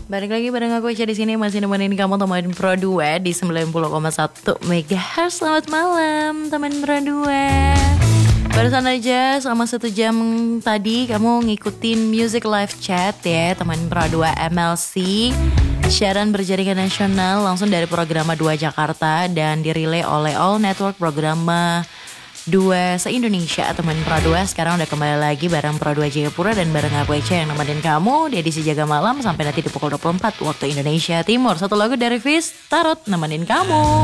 Balik lagi bareng aku Ica di sini masih nemenin kamu teman Pro 2 di 90,1 MHz. Selamat malam teman Pro 2. Barusan aja selama 1 jam tadi kamu ngikutin Music Live Chat ya teman Pro 2 MLC. Siaran berjaringan nasional langsung dari Programa 2 Jakarta dan dirilai oleh All Network Programa 2 se-Indonesia teman Pro 2. Sekarang udah kembali lagi bareng Pro 2 Jayapura dan bareng aku Ece yang nemenin kamu di edisi Jaga Malam sampai nanti di pukul 24 waktu Indonesia Timur. Satu lagu dari Fizz Tarot nemenin kamu.